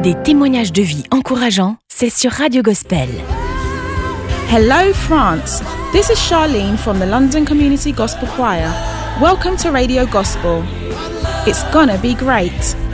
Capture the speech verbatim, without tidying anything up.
Des témoignages de vie encourageants, c'est sur Radio Gospel. Hello France, this is Charlene from the London Community Gospel Choir. Welcome to Radio Gospel. It's gonna be great.